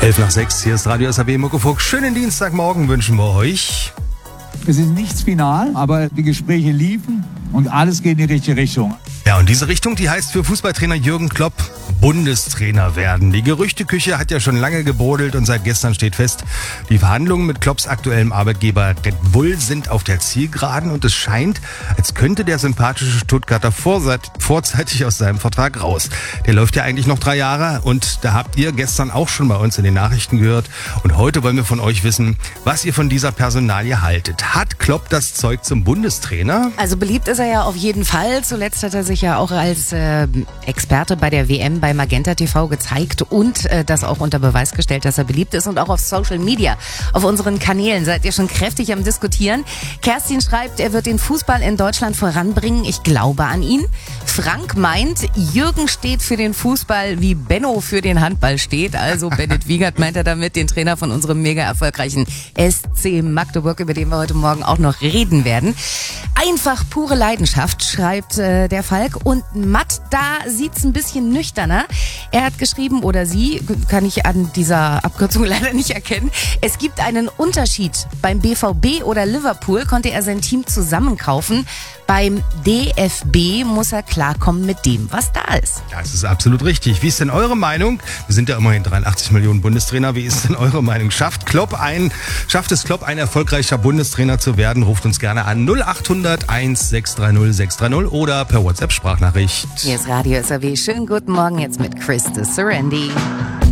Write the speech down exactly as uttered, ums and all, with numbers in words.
Elf nach sechs, hier ist Radio S A B Muckefuck. Schönen Dienstagmorgen wünschen wir euch. Es ist nichts final, aber die Gespräche liefen und alles geht in die richtige Richtung. Ja, und diese Richtung, die heißt für Fußballtrainer Jürgen Klopp Bundestrainer werden. Die Gerüchteküche hat ja schon lange gebrodelt und seit gestern steht fest, die Verhandlungen mit Klopps aktuellem Arbeitgeber Red Bull sind auf der Zielgeraden und es scheint, als könnte der sympathische Stuttgarter vorzeitig aus seinem Vertrag raus. Der läuft ja eigentlich noch drei Jahre und da habt ihr gestern auch schon bei uns in den Nachrichten gehört und heute wollen wir von euch wissen, was ihr von dieser Personalie haltet. Hat Klopp das Zeug zum Bundestrainer? Also beliebt ist er ja auf jeden Fall. Zuletzt hat er sich ja auch als äh, Experte bei der W M bei Magenta T V gezeigt und äh, das auch unter Beweis gestellt, dass er beliebt ist. Und auch auf Social Media, auf unseren Kanälen seid ihr schon kräftig am Diskutieren. Kerstin schreibt, er wird den Fußball in Deutschland voranbringen. Ich glaube an ihn. Frank meint, Jürgen steht für den Fußball, wie Benno für den Handball steht. Also Bennett Wiegert meint er damit, den Trainer von unserem mega erfolgreichen S C Magdeburg, über den wir heute Morgen auch noch reden werden. Einfach pure Leidenschaft, schreibt äh, der Falk. Und Matt, da sieht's ein bisschen nüchterner. Er hat geschrieben, oder sie, kann ich an dieser Abkürzung leider nicht erkennen, es gibt einen Unterschied. Beim B V B oder Liverpool konnte er sein Team zusammenkaufen. Beim D F B muss er klarkommen mit dem, was da ist. Ja, das ist absolut richtig. Wie ist denn eure Meinung? Wir sind ja immerhin dreiundachtzig Millionen Bundestrainer. Wie ist denn eure Meinung? Schafft Klopp ein, schafft es Klopp, ein erfolgreicher Bundestrainer zu werden? Ruft uns gerne an null acht hundert eins sechs drei null sechs drei null oder per WhatsApp-Sprachnachricht. Hier ist Radio S A W. Schönen guten Morgen jetzt mit Chris de Serendi.